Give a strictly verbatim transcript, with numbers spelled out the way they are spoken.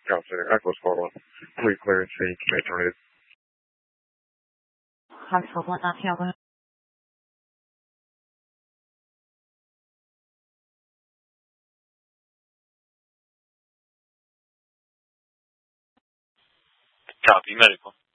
Copy. Echo Squad one. Three clearance, C, commit terminated. High Squad one, not Alpha. Copy, medical.